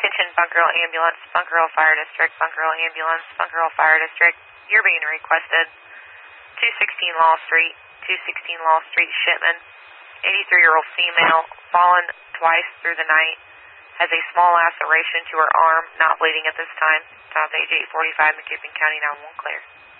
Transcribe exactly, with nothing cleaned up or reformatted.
Attention Bunker Hill Ambulance, Bunker Hill Fire District, Bunker Hill Ambulance, Bunker Hill Fire District. You're being requested. two sixteen Law Street, two sixteen Law Street, Shipman. eighty-three-year-old female, fallen twice through the night. Has a small laceration to her arm, not bleeding at this time. South H eight forty-five, McKippin County nine one one clear.